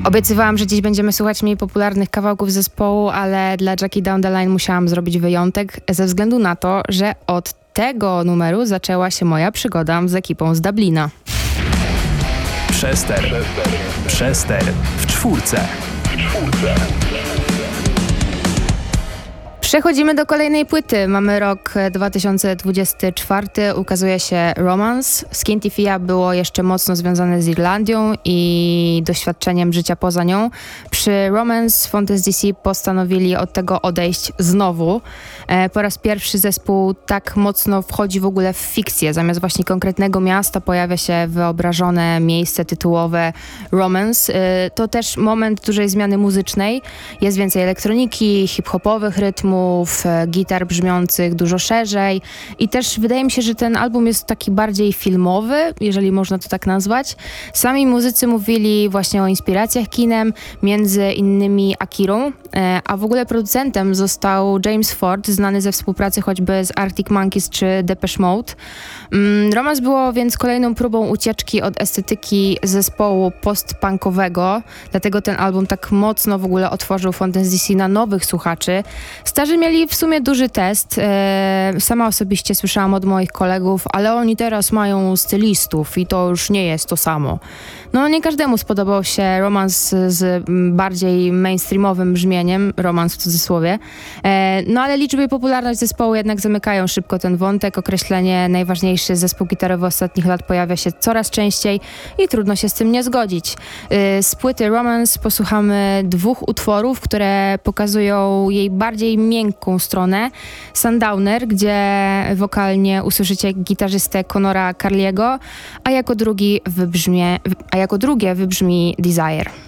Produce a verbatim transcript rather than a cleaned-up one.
Obiecywałam, że dziś będziemy słuchać mniej popularnych kawałków zespołu, ale dla Jackie Down the Line musiałam zrobić wyjątek ze względu na to, że od tego numeru zaczęła się moja przygoda z ekipą z Dublina. Przester. Przester w czwórce. W czwórce. Przechodzimy do kolejnej płyty. Mamy rok dwa tysiące dwudziesty czwarty, ukazuje się Romance. Skinty Fia było jeszcze mocno związane z Irlandią i doświadczeniem życia poza nią. Przy Romance Fontes D C postanowili od tego odejść znowu. E, po raz pierwszy zespół tak mocno wchodzi w ogóle w fikcję. Zamiast właśnie konkretnego miasta pojawia się wyobrażone miejsce tytułowe Romance. E, to też moment dużej zmiany muzycznej. Jest więcej elektroniki, hip-hopowych rytmów, gitar brzmiących dużo szerzej i też wydaje mi się, że ten album jest taki bardziej filmowy, jeżeli można to tak nazwać. Sami muzycy mówili właśnie o inspiracjach kinem, między innymi Akirą, a w ogóle producentem został James Ford, znany ze współpracy choćby z Arctic Monkeys czy Depeche Mode. Romance było więc kolejną próbą ucieczki od estetyki zespołu post-punkowego, dlatego ten album tak mocno w ogóle otworzył Fontes D C na nowych słuchaczy. Starzy mieli w sumie duży test. Sama osobiście słyszałam od moich kolegów, ale oni teraz mają stylistów i to już nie jest to samo. No nie każdemu spodobał się Romance z bardziej mainstreamowym brzmieniem, Romance w cudzysłowie. No ale liczby i popularność zespołu jednak zamykają szybko ten wątek. Określenie najważniejszy zespół gitarowy ostatnich lat pojawia się coraz częściej i trudno się z tym nie zgodzić. Z płyty Romance posłuchamy dwóch utworów, które pokazują jej bardziej miękką stronę. Sundowner, gdzie wokalnie usłyszycie gitarzystę Conora Carliego, a jako drugi wybrzmie, a jako drugie wybrzmi Desire.